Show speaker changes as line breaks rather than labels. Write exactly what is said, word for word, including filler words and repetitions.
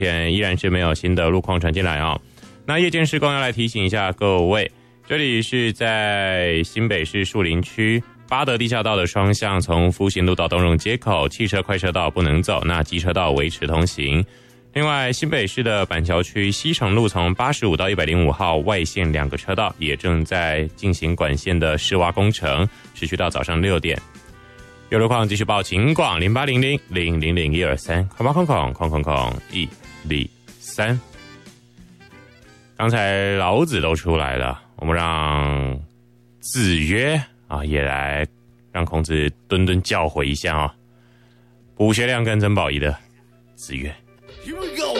天依然是没有新的路况传进来哦。那夜间施工要来提醒一下各位，这里是在新北市树林区八德地下道的双向，从复兴路到东荣街口，汽车快车道不能走，那机车道维持通行。另外，新北市的板桥区西城路从八十五到一百零五号外线两个车道也正在进行管线的施挖工程，持续到早上六点。有路况继续报警广零八零零零零零一二三空八空空空空空一零三。刚才老子都出来了，我们让子曰啊也来让孔子敦敦教诲一下啊、哦。卜学亮跟曾宝仪的子曰。